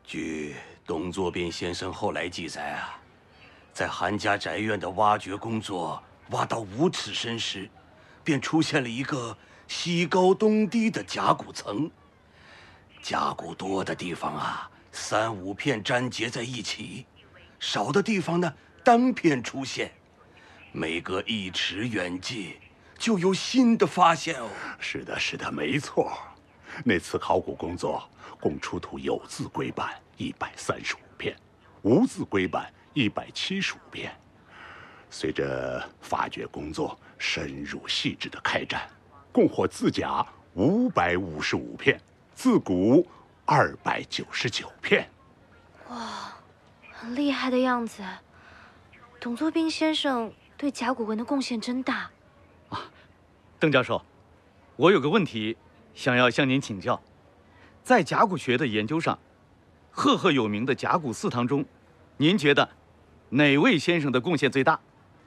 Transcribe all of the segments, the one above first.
据董作宾先生后来记载啊，在韩家宅院的挖掘工作挖到5尺深时，便出现了一个西高东低的甲骨层。甲骨多的地方啊，3、5片粘结在一起；少的地方呢，单片出现。每隔1尺远近，就有新的发现哦。 是的，没错。那次考古工作共出土有字龟板135片，无字龟板175片。随着发掘工作深入细致的开展，共获字甲555片，字骨299片。 哇，很厉害的样子。董作宾先生对甲骨文的贡献真大。 邓教授，我有个问题想要向您请教。在甲骨学的研究上，赫赫有名的甲骨四堂中，您觉得哪位先生的贡献最大？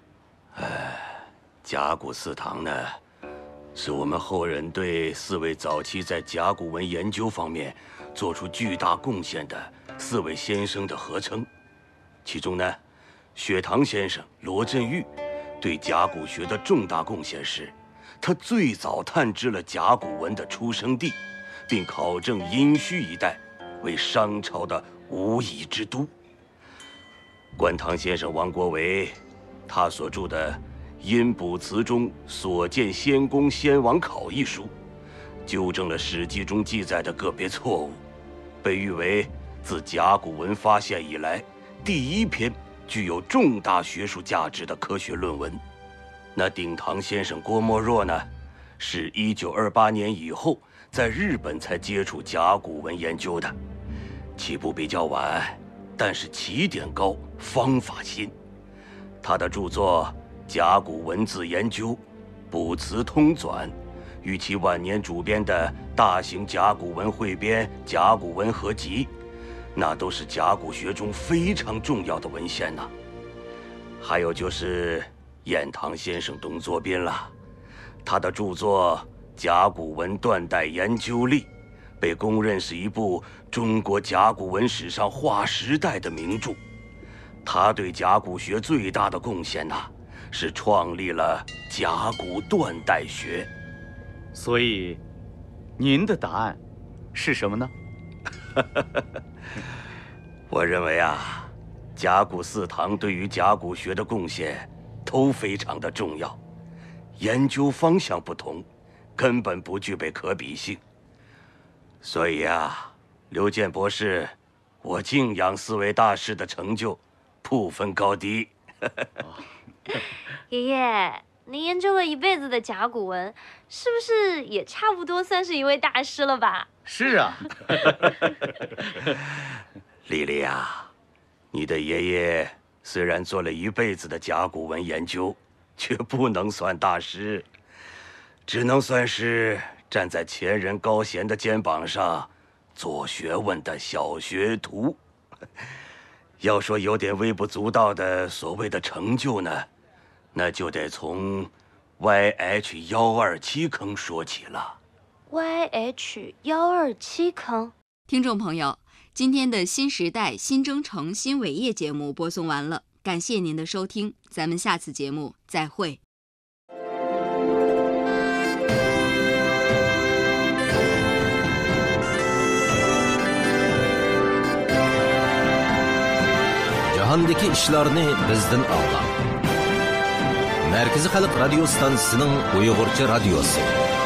甲骨四堂呢，是我们后人对4位早期在甲骨文研究方面做出巨大贡献的4位先生的合称。其中呢，薛堂先生罗振玉对甲骨学的重大贡献是，他最早探知了甲骨文的出生地，并考证殷墟一带为商朝的无以之都。观堂先生王国维，他所著的《殷卜辞中所见先公先王考》一书，纠正了史记中记载的个别错误，被誉为自甲骨文发现以来第1篇具有重大学术价值的科学论文。那鼎堂先生郭沫若呢，是1928年以后在日本才接触甲骨文研究的，起步比较晚，但是起点高，方法新。他的著作《甲骨文字研究》《卜辞通纂》，与其晚年主编的大型甲骨文汇编《甲骨文合集》，那都是甲骨学中非常重要的文献呐。还有就是晏堂先生董作宾了，他的著作《甲骨文断代研究历》被公认是一部中国甲骨文史上划时代的名著。他对甲骨学最大的贡献呐，是创立了甲骨断代学。 所以，您的答案是什么呢？ 我认为啊，甲骨四堂对于甲骨学的贡献都非常的重要，研究方向不同，根本不具备可比性。所以啊，刘健博士，我敬仰4位大师的成就，不分高低。 爷爷，您研究了一辈子的甲骨文，是不是也差不多算是一位大师了吧？ 是啊。 丽丽啊，你的爷爷虽然做了一辈子的甲骨文研究，却不能算大师，只能算是站在前人高贤的肩膀上做学问的小学徒。要说有点微不足道的所谓的成就呢，那就得从 YH127坑说起了。 YH127坑。 听众朋友，今天的新时代新征程新伟业节目播送完了，感谢您的收听，咱们下次节目再会。 Jahondagi ishlarni bizdan a'lam. Markaziy xalq radio stansiyasining Uyg'urcha radiosi.